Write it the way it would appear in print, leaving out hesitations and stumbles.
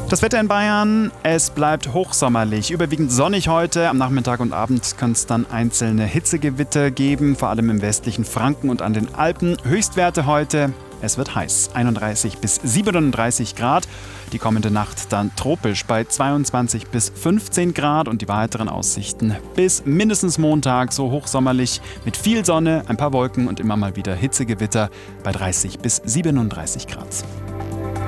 Das Wetter in Bayern, es bleibt hochsommerlich, überwiegend sonnig heute. Am Nachmittag und Abend kann es dann einzelne Hitzegewitter geben, vor allem im westlichen Franken und an den Alpen. Höchstwerte heute, es wird heiß, 31 bis 37 Grad. Die kommende Nacht dann tropisch bei 22 bis 15 Grad und die weiteren Aussichten bis mindestens Montag so hochsommerlich mit viel Sonne, ein paar Wolken und immer mal wieder Hitzegewitter bei 30 bis 37 Grad.